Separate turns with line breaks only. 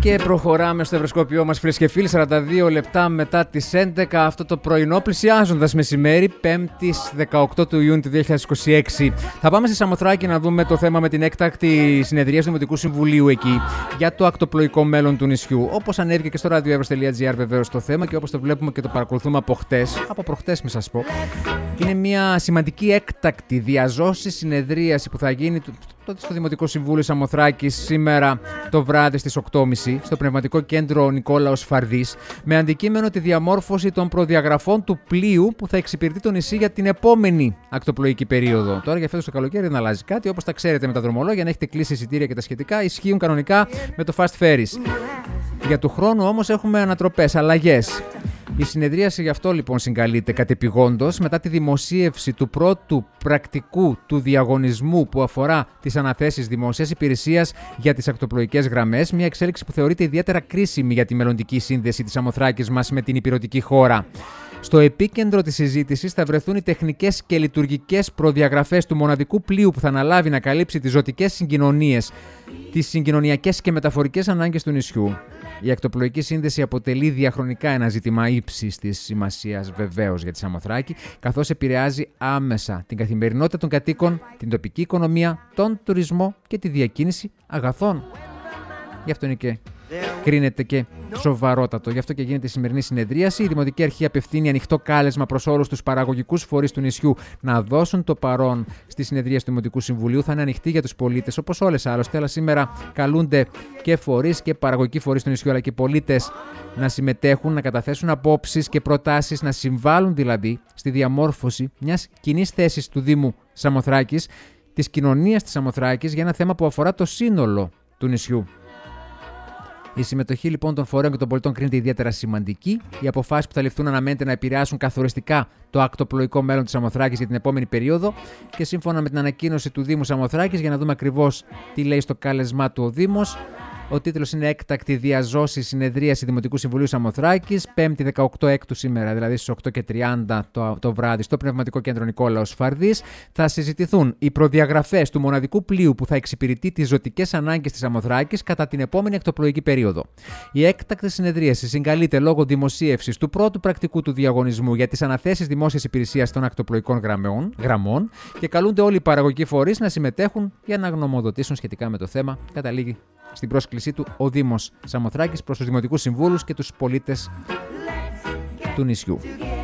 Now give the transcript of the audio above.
Και προχωράμε στο ευρωσκόπιό μας, φίλες και φίλοι, 42 λεπτά μετά τις 11, αυτό το πρωινό πλησιάζοντας μεσημέρι, 5η 18 του Ιούνιου του 2026. Θα πάμε στη Σαμοθράκη να δούμε το θέμα με την έκτακτη συνεδρία του Δημοτικού Συμβουλίου εκεί για το ακτοπλοϊκό μέλλον του νησιού. Όπως ανέβηκε και στο radioevros.gr βεβαίως το θέμα και όπως το βλέπουμε και το παρακολουθούμε από προχτές, μη σας πω. Είναι μια σημαντική έκτακτη διαζώση συνεδρίαση που θα γίνει στο Δημοτικό Συμβούλιο Σαμοθράκης σήμερα το βράδυ στις 8.30 στο Πνευματικό Κέντρο Νικόλαος Φαρδής, με αντικείμενο τη διαμόρφωση των προδιαγραφών του πλοίου που θα εξυπηρετεί το νησί για την επόμενη ακτοπλοϊκή περίοδο. Τώρα για φέτος το καλοκαίρι δεν αλλάζει κάτι, όπως τα ξέρετε με τα δρομολόγια, αν έχετε κλείσει εισιτήρια και τα σχετικά, ισχύουν κανονικά με το Fast Ferries. Για του χρόνου όμως έχουμε ανατροπές, αλλαγές. Η συνεδρίαση γι' αυτό λοιπόν συγκαλείται κατεπηγόντως μετά τη δημοσίευση του πρώτου πρακτικού του διαγωνισμού που αφορά τις αναθέσεις δημόσιας υπηρεσίας για τις ακτοπλοϊκές γραμμές, μια εξέλιξη που θεωρείται ιδιαίτερα κρίσιμη για τη μελλοντική σύνδεση της Σαμοθράκης μας με την ηπειρωτική χώρα. Στο επίκεντρο της συζήτησης θα βρεθούν οι τεχνικές και λειτουργικές προδιαγραφές του μοναδικού πλοίου που θα αναλάβει να καλύψει τις ζωτικές συγκοινωνίες, τις συγκοινωνιακές και μεταφορικές ανάγκες του νησιού. Η ακτοπλοϊκή σύνδεση αποτελεί διαχρονικά ένα ζήτημα ύψης της σημασίας βεβαίως για τη Σαμοθράκη, καθώς επηρεάζει άμεσα την καθημερινότητα των κατοίκων, την τοπική οικονομία, τον τουρισμό και τη διακίνηση αγαθών. Γι' αυτό είναι και κρίνεται και σοβαρότατο. Γι' αυτό και γίνεται η σημερινή συνεδρίαση. Η Δημοτική Αρχή απευθύνει ανοιχτό κάλεσμα προς όλους τους παραγωγικούς φορείς του νησιού να δώσουν το παρόν στη συνεδρίαση του Δημοτικού Συμβουλίου. Θα είναι ανοιχτή για τους πολίτες, όπως όλες άλλωστε. Αλλά σήμερα καλούνται και φορείς και παραγωγικοί φορείς του νησιού, αλλά και πολίτες να συμμετέχουν, να καταθέσουν απόψεις και προτάσεις, να συμβάλλουν δηλαδή στη διαμόρφωση μιας κοινής θέσης του Δήμου Σαμοθράκης, της κοινωνίας της Σαμοθράκης, για ένα θέμα που αφορά το σύνολο του νησιού. Η συμμετοχή λοιπόν των φορέων και των πολιτών κρίνεται ιδιαίτερα σημαντική. Οι αποφάσεις που θα ληφθούν αναμένεται να επηρεάσουν καθοριστικά το ακτοπλοϊκό μέλλον της Σαμοθράκης για την επόμενη περίοδο. Και σύμφωνα με την ανακοίνωση του Δήμου Σαμοθράκης, για να δούμε ακριβώς τι λέει στο κάλεσμά του ο Δήμος, ο τίτλος είναι Έκτακτη διαζώση συνεδρίαση Δημοτικού Συμβουλίου Σαμοθράκης, 5η 18 Έκτου σήμερα, δηλαδή στις 8.30 το βράδυ, στο Πνευματικό Κέντρο Νικόλαος Φαρδής. Θα συζητηθούν οι προδιαγραφές του μοναδικού πλοίου που θα εξυπηρετεί τις ζωτικές ανάγκες της Σαμοθράκης κατά την επόμενη ακτοπλοϊκή περίοδο. Η έκτακτη συνεδρίαση συγκαλείται λόγω δημοσίευσης του πρώτου πρακτικού του διαγωνισμού για τις αναθέσεις δημόσιας υπηρεσίας των ακτοπλοϊκών γραμμών και καλούνται όλοι οι παραγωγικοί φορείς να συμμετέχουν για να γνωμοδοτήσουν σχετικά με το θέμα. Καταλήγει στην πρόσκλησή του ο Δήμος Σαμοθράκης προς τους Δημοτικούς Συμβούλους και τους πολίτες του νησιού.